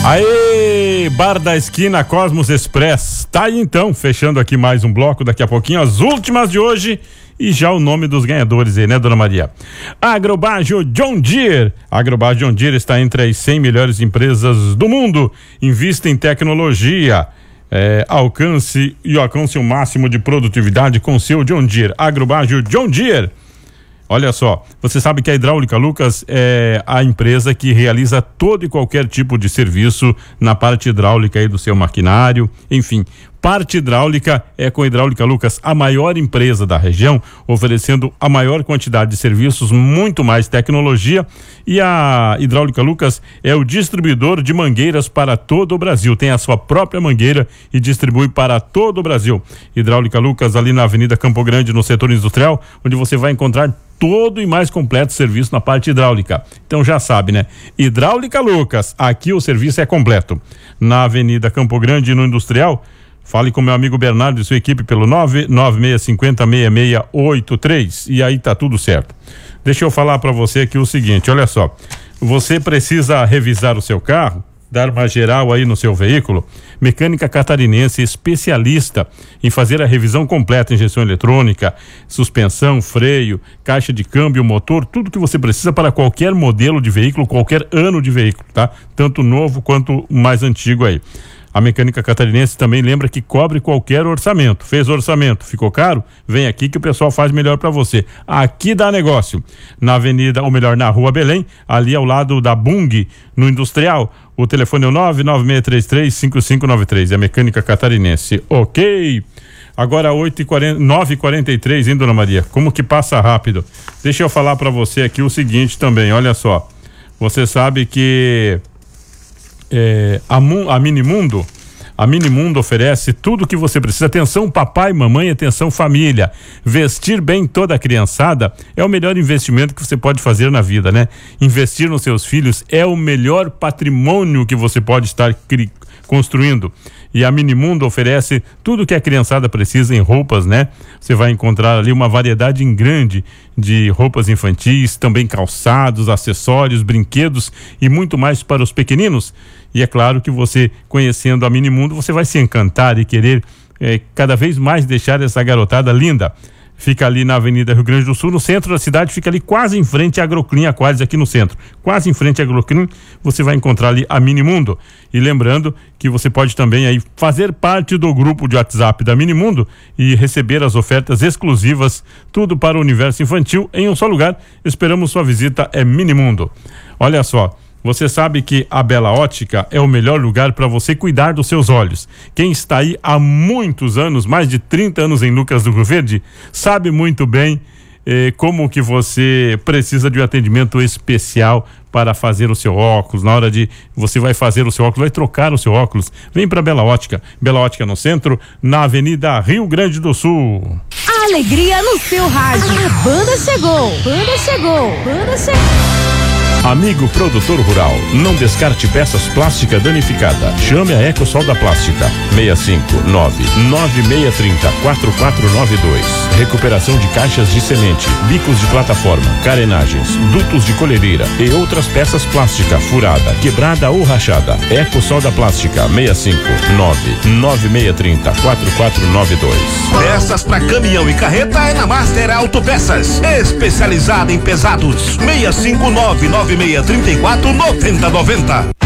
Aê, Bar da Esquina Cosmos Express. Tá aí então, fechando aqui mais um bloco, daqui a pouquinho as últimas de hoje e já o nome dos ganhadores aí, né, dona Maria? Agrobágio John Deere. Agrobágio John Deere está entre as 100 melhores empresas do mundo. Invista em tecnologia. Alcance o máximo de produtividade com seu John Deere. Agrobágio John Deere. Olha só, você sabe que a Hidráulica Lucas é a empresa que realiza todo e qualquer tipo de serviço na parte hidráulica aí do seu maquinário, enfim, parte hidráulica é com a Hidráulica Lucas, a maior empresa da região, oferecendo a maior quantidade de serviços, muito mais tecnologia, e a Hidráulica Lucas é o distribuidor de mangueiras para todo o Brasil, tem a sua própria mangueira e distribui para todo o Brasil. Hidráulica Lucas ali na Avenida Campo Grande, no setor industrial, onde você vai encontrar todo e mais completo serviço na parte hidráulica. Então já sabe, né? Hidráulica Lucas, aqui o serviço é completo. Na Avenida Campo Grande, no Industrial, fale com meu amigo Bernardo e sua equipe pelo 996506683 e aí tá tudo certo. Deixa eu falar para você aqui o seguinte, olha só, você precisa revisar o seu carro, dar uma geral aí no seu veículo. Mecânica Catarinense, especialista em fazer a revisão completa, injeção eletrônica, suspensão, freio, caixa de câmbio, motor, tudo que você precisa para qualquer modelo de veículo, qualquer ano de veículo, tá? Tanto novo quanto mais antigo aí. A Mecânica Catarinense também lembra que cobre qualquer orçamento. Fez orçamento, ficou caro? Vem aqui que o pessoal faz melhor para você. Aqui dá negócio. Na avenida, ou melhor, na Rua Belém, ali ao lado da Bung, no Industrial. O telefone é o 99633-5593. É a Mecânica Catarinense. Ok. Agora 9h43, hein, dona Maria? Como que passa rápido. Deixa eu falar para você aqui o seguinte também, olha só. Você sabe que a Minimundo oferece tudo o que você precisa. Atenção papai, mamãe, atenção família. Vestir bem toda a criançada é o melhor investimento que você pode fazer na vida, né? Investir nos seus filhos é o melhor patrimônio que você pode estar construindo. E a Minimundo oferece tudo que a criançada precisa em roupas, né? Você vai encontrar ali uma variedade grande de roupas infantis, também calçados, acessórios, brinquedos e muito mais para os pequeninos. E é claro que você, conhecendo a Minimundo, você vai se encantar e querer cada vez mais deixar essa garotada linda. Fica ali na Avenida Rio Grande do Sul, no centro da cidade, fica ali quase em frente à Agroclean Aquários, aqui no centro. Quase em frente à Agroclean, você vai encontrar ali a Minimundo. E lembrando que você pode também aí fazer parte do grupo de WhatsApp da Minimundo e receber as ofertas exclusivas, tudo para o universo infantil em um só lugar. Esperamos sua visita, é Minimundo. Olha só. Você sabe que a Bela Ótica é o melhor lugar para você cuidar dos seus olhos. Quem está aí há muitos anos, mais de 30 anos em Lucas do Rio Verde, sabe muito bem como que você precisa de um atendimento especial para fazer o seu óculos. Na hora de você vai fazer o seu óculos, vai trocar o seu óculos, vem para Bela Ótica. Bela Ótica no centro, na Avenida Rio Grande do Sul. A alegria no seu rádio. A banda chegou. Banda chegou. Banda chegou. Amigo produtor rural, não descarte peças plásticas danificadas. Chame a Ecosol da Plástica. 659-9630-4492. Recuperação de caixas de semente, bicos de plataforma, carenagens, dutos de colhedeira e outras peças plásticas furada, quebrada ou rachada. Ecosol da Plástica. 659-9630-4492. Peças para caminhão e carreta é na Master Autopeças, especializada em pesados. 659-9634-9090.